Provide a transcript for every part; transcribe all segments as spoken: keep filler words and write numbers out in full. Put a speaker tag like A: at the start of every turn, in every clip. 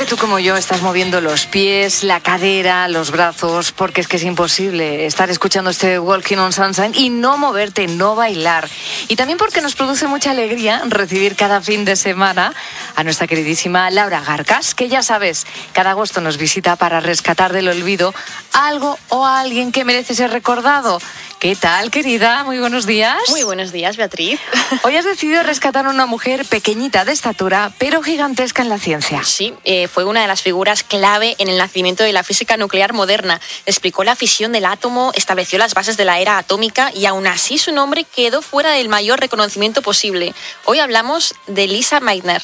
A: tú como yo estás moviendo los pies, la cadera, los brazos, porque es que es imposible estar escuchando este Walking on Sunshine y no moverte, no bailar. Y también porque nos produce mucha alegría recibir cada fin de semana a nuestra queridísima Laura Garcas, que ya sabes, cada agosto nos visita para rescatar del olvido algo o a alguien que merece ser recordado. ¿Qué tal, querida? Muy buenos días.
B: Muy buenos días, Beatriz.
A: Hoy has decidido rescatar a una mujer pequeñita de estatura, pero gigantesca en la ciencia.
B: Sí, eh, fue una de las figuras clave en el nacimiento de la física nuclear moderna. Explicó la fisión del átomo, estableció las bases de la era atómica y aún así su nombre quedó fuera del mayor reconocimiento posible. Hoy hablamos de Lisa Meitner.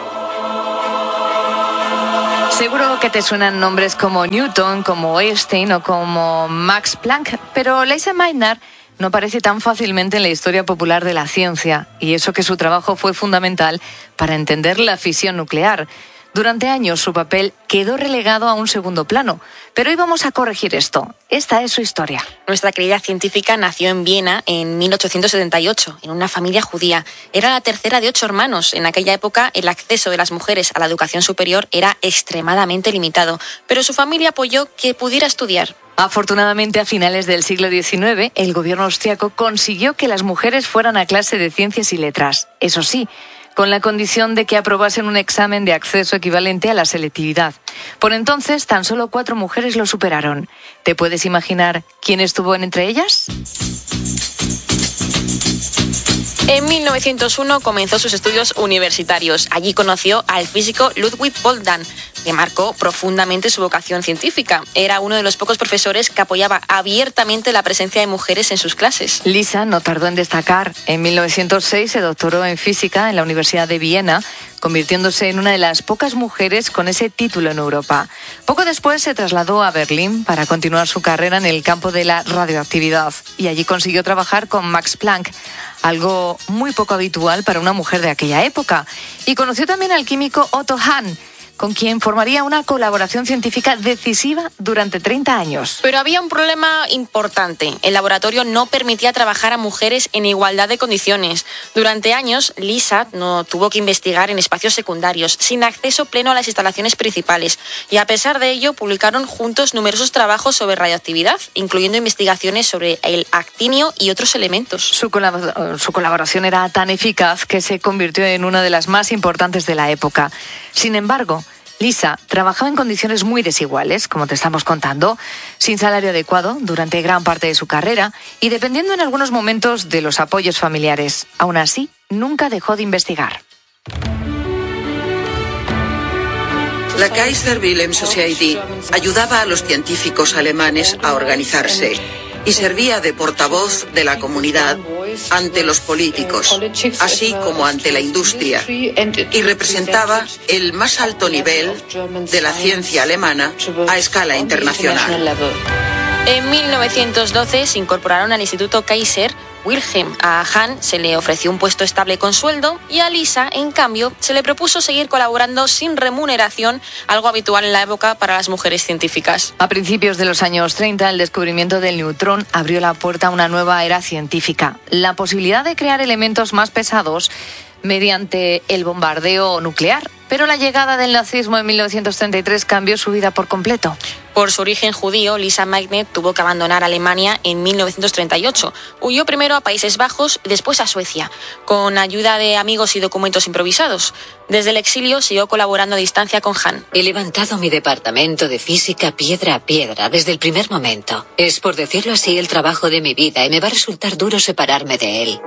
A: Seguro que te suenan nombres como Newton, como Einstein o como Max Planck, pero Lisa Meitner no aparece tan fácilmente en la historia popular de la ciencia, y eso que su trabajo fue fundamental para entender la fisión nuclear. Durante años su papel quedó relegado a un segundo plano, pero hoy vamos a corregir esto. Esta es su historia.
B: Nuestra querida científica nació en Viena en mil ochocientos setenta y ocho, en una familia judía. Era la tercera de ocho hermanos. En aquella época el acceso de las mujeres a la educación superior era extremadamente limitado, pero su familia apoyó que pudiera estudiar.
A: Afortunadamente, a finales del siglo diecinueve, el gobierno austriaco consiguió que las mujeres fueran a clase de ciencias y letras. Eso sí, con la condición de que aprobasen un examen de acceso equivalente a la selectividad. Por entonces, tan solo cuatro mujeres lo superaron. ¿Te puedes imaginar quién estuvo entre ellas?
B: En mil novecientos uno comenzó sus estudios universitarios. Allí conoció al físico Ludwig Boltzmann, que marcó profundamente su vocación científica. Era uno de los pocos profesores que apoyaba abiertamente la presencia de mujeres en sus clases.
A: Lisa no tardó en destacar. En mil novecientos seis se doctoró en física en la Universidad de Viena, convirtiéndose en una de las pocas mujeres con ese título en Europa. Poco después se trasladó a Berlín para continuar su carrera en el campo de la radioactividad, y allí consiguió trabajar con Max Planck, algo muy poco habitual para una mujer de aquella época. Y conoció también al químico Otto Hahn, con quien formaría una colaboración científica decisiva durante treinta años.
B: Pero había un problema importante. El laboratorio no permitía trabajar a mujeres en igualdad de condiciones. Durante años, Lisa no tuvo que investigar en espacios secundarios, sin acceso pleno a las instalaciones principales. Y a pesar de ello, publicaron juntos numerosos trabajos sobre radioactividad, incluyendo investigaciones sobre el actinio y otros elementos.
A: Su, colab- su colaboración era tan eficaz que se convirtió en una de las más importantes de la época. Sin embargo, Lisa trabajaba en condiciones muy desiguales, como te estamos contando, sin salario adecuado durante gran parte de su carrera y dependiendo en algunos momentos de los apoyos familiares. Aún así, nunca dejó de investigar.
C: La Kaiser Wilhelm Society ayudaba a los científicos alemanes a organizarse y servía de portavoz de la comunidad ante los políticos, así como ante la industria, y representaba el más alto nivel de la ciencia alemana a escala internacional.
B: En mil novecientos doce se incorporaron al Instituto Kaiser Wilhelm. A Hahn se le ofreció un puesto estable con sueldo y a Lisa, en cambio, se le propuso seguir colaborando sin remuneración, algo habitual en la época para las mujeres científicas.
A: A principios de los años treinta, el descubrimiento del neutrón abrió la puerta a una nueva era científica. La posibilidad de crear elementos más pesados mediante el bombardeo nuclear. Pero la llegada del nazismo en mil novecientos treinta y tres cambió su vida por completo.
B: Por su origen judío, Lisa Meitner tuvo que abandonar Alemania en mil novecientos treinta y ocho. Huyó primero a Países Bajos y después a Suecia, con ayuda de amigos y documentos improvisados. Desde el exilio siguió colaborando a distancia con Hahn.
D: He levantado mi departamento de física piedra a piedra desde el primer momento. Es, por decirlo así, el trabajo de mi vida y me va a resultar duro separarme de él.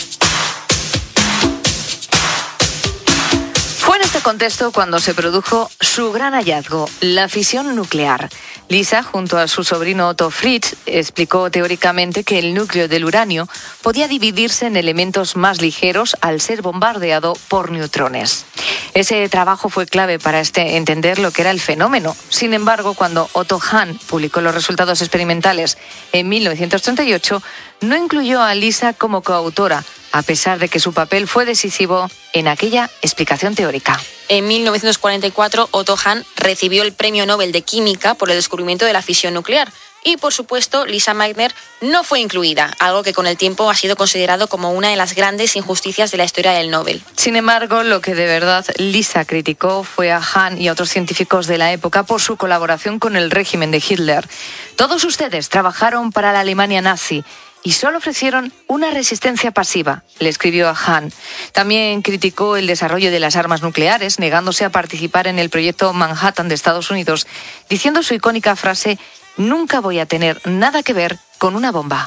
A: Fue en este contexto cuando se produjo su gran hallazgo, la fisión nuclear. Lisa, junto a su sobrino Otto Fritsch, explicó teóricamente que el núcleo del uranio podía dividirse en elementos más ligeros al ser bombardeado por neutrones. Ese trabajo fue clave para este entender lo que era el fenómeno. Sin embargo, cuando Otto Hahn publicó los resultados experimentales en mil novecientos treinta y ocho, no incluyó a Lisa como coautora, a pesar de que su papel fue decisivo en aquella explicación teórica.
B: En mil novecientos cuarenta y cuatro, Otto Hahn recibió el Premio Nobel de Química por el descubrimiento de la fisión nuclear. Y, por supuesto, Lisa Meitner no fue incluida, algo que con el tiempo ha sido considerado como una de las grandes injusticias de la historia del Nobel.
A: Sin embargo, lo que de verdad Lisa criticó fue a Hahn y a otros científicos de la época por su colaboración con el régimen de Hitler. Todos ustedes trabajaron para la Alemania nazi y solo ofrecieron una resistencia pasiva, le escribió a Hahn. También criticó el desarrollo de las armas nucleares, negándose a participar en el proyecto Manhattan de Estados Unidos, diciendo su icónica frase: «Nunca voy a tener nada que ver con una bomba».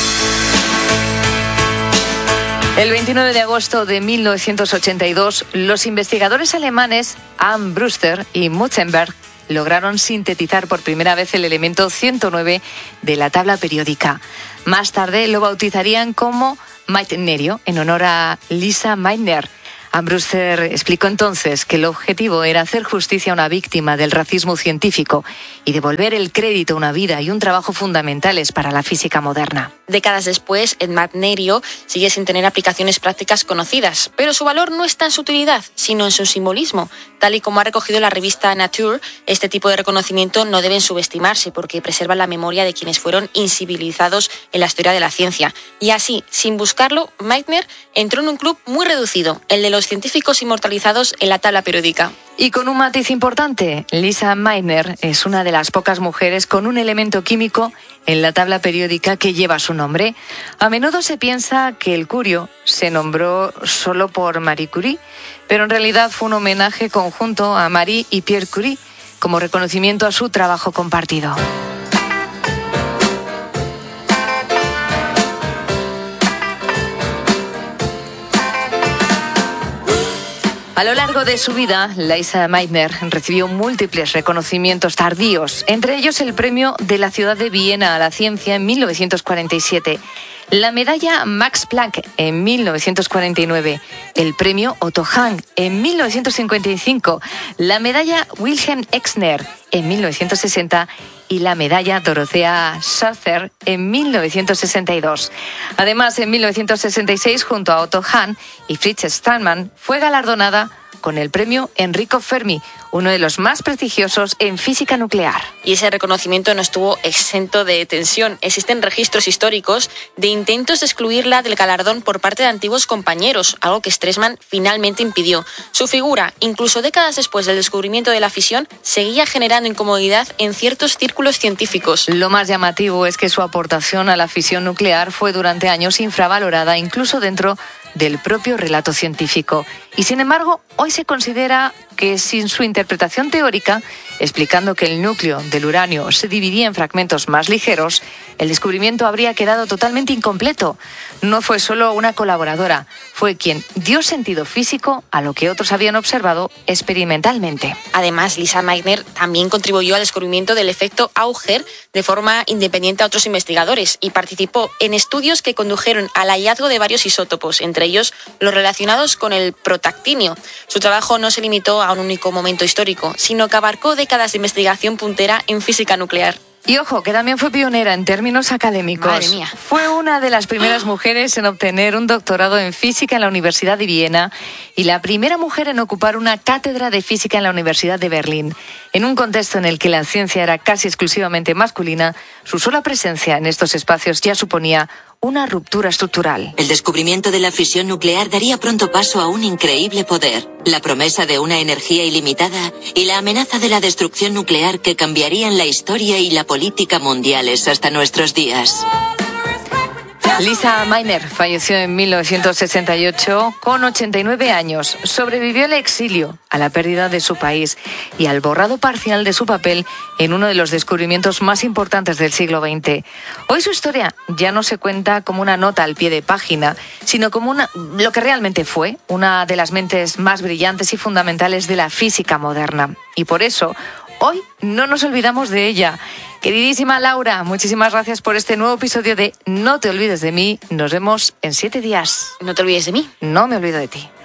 A: El veintinueve de agosto de mil novecientos ochenta y dos, los investigadores alemanes Anne Brewster y Mutzenberg lograron sintetizar por primera vez el elemento ciento nueve de la tabla periódica. Más tarde lo bautizarían como meitnerio, en honor a Lisa Meitner. Anne Brewster explicó entonces que el objetivo era hacer justicia a una víctima del racismo científico y devolver el crédito a una vida y un trabajo fundamentales para la física moderna.
B: Décadas después, el meitnerio sigue sin tener aplicaciones prácticas conocidas, pero su valor no está en su utilidad, sino en su simbolismo. Tal y como ha recogido la revista Nature, este tipo de reconocimiento no deben subestimarse porque preservan la memoria de quienes fueron invisibilizados en la historia de la ciencia. Y así, sin buscarlo, Meitner entró en un club muy reducido, el de los científicos inmortalizados en la tabla periódica.
A: Y con un matiz importante, Lisa Meitner es una de las pocas mujeres con un elemento químico en la tabla periódica que lleva su nombre. A menudo se piensa que el curio se nombró solo por Marie Curie, pero en realidad fue un homenaje conjunto a Marie y Pierre Curie, como reconocimiento a su trabajo compartido. A lo largo de su vida, Lisa Meitner recibió múltiples reconocimientos tardíos, entre ellos el premio de la ciudad de Viena a la ciencia en mil novecientos cuarenta y siete, la medalla Max Planck en mil novecientos cuarenta y nueve, el premio Otto Hahn en mil novecientos cincuenta y cinco, la medalla Wilhelm Exner en mil novecientos sesenta y la medalla Dorothea Scharfer en mil novecientos sesenta y dos. Además, en mil novecientos sesenta y seis, junto a Otto Hahn y Fritz Strassmann, fue galardonada con el premio Enrico Fermi, uno de los más prestigiosos en física nuclear.
B: Y ese reconocimiento no estuvo exento de tensión. Existen registros históricos de intentos de excluirla del galardón por parte de antiguos compañeros, algo que Stresemann finalmente impidió. Su figura, incluso décadas después del descubrimiento de la fisión, seguía generando incomodidad en ciertos círculos científicos.
A: Lo más llamativo es que su aportación a la fisión nuclear fue durante años infravalorada, incluso dentro del propio relato científico. Y sin embargo, hoy se considera que sin su interpretación teórica, explicando que el núcleo del uranio se dividía en fragmentos más ligeros, el descubrimiento habría quedado totalmente incompleto. No fue solo una colaboradora, fue quien dio sentido físico a lo que otros habían observado experimentalmente.
B: Además, Lisa Meitner también contribuyó al descubrimiento del efecto Auger de forma independiente a otros investigadores y participó en estudios que condujeron al hallazgo de varios isótopos, entre ellos los relacionados con el protactinio. Su trabajo no se limitó a un único momento histórico, sino que abarcó décadas de investigación puntera en física nuclear.
A: Y ojo, que también fue pionera en términos académicos.
B: Madre mía.
A: Fue una de las primeras mujeres en obtener un doctorado en física en la Universidad de Viena y la primera mujer en ocupar una cátedra de física en la Universidad de Berlín. En un contexto en el que la ciencia era casi exclusivamente masculina, su sola presencia en estos espacios ya suponía una ruptura estructural.
D: El descubrimiento de la fisión nuclear daría pronto paso a un increíble poder, la promesa de una energía ilimitada y la amenaza de la destrucción nuclear que cambiarían la historia y la política mundiales hasta nuestros días.
A: Lisa Meitner falleció en mil novecientos sesenta y ocho con ochenta y nueve años. Sobrevivió al exilio, a la pérdida de su país y al borrado parcial de su papel en uno de los descubrimientos más importantes del siglo veinte. Hoy su historia ya no se cuenta como una nota al pie de página, sino como una, lo que realmente fue, una de las mentes más brillantes y fundamentales de la física moderna. Y por eso, hoy no nos olvidamos de ella. Queridísima Laura, muchísimas gracias por este nuevo episodio de No te olvides de mí. Nos vemos en siete días.
B: No te olvides de mí.
A: No me olvido de ti.